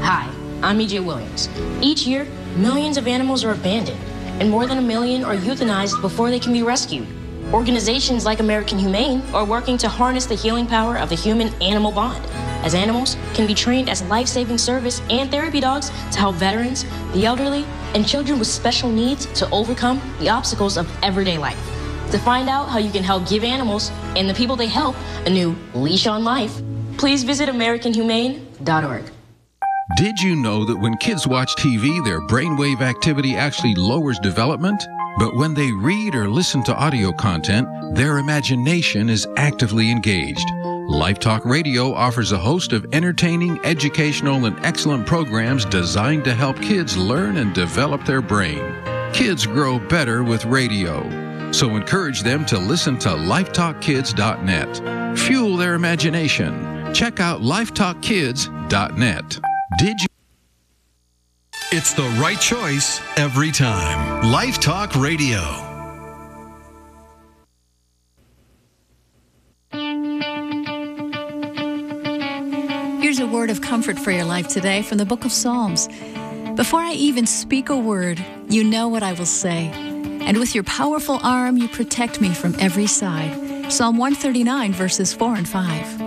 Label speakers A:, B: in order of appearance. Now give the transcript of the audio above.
A: Hi, I'm E.J. Williams. Each year, millions of animals are abandoned, and more than 1 million are euthanized before they can be rescued. Organizations like American Humane are working to harness the healing power of the human-animal bond, as animals can be trained as life-saving service and therapy dogs to help veterans, the elderly, and children with special needs to overcome the obstacles of everyday life. To find out how you can help give animals and the people they help a new leash on life, please visit AmericanHumane.org.
B: Did you know that when kids watch TV, their brainwave activity actually lowers development? But when they read or listen to audio content, their imagination is actively engaged. Lifetalk Radio offers a host of entertaining, educational, and excellent programs designed to help kids learn and develop their brain. Kids grow better with radio. So encourage them to listen to lifetalkkids.net. Fuel their imagination. Check out lifetalkkids.net. Did you?
C: It's the right choice every time. Lifetalk Radio.
D: Here's a word of comfort for your life today from the book of Psalms. Before I even speak a word, you know what I will say. And with your powerful arm, you protect me from every side. Psalm 139, verses 4 and 5.